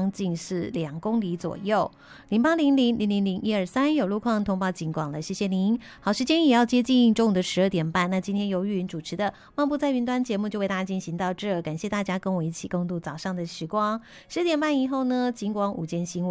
将近是2公里左右。0800000123有路况通报警广了，谢谢您。好，时间也要接近中午的12点半，那今天由玉云主持的漫步在云端节目就为大家进行到这，感谢大家跟我一起共度早上的时光。10点半以后呢，警广午间新闻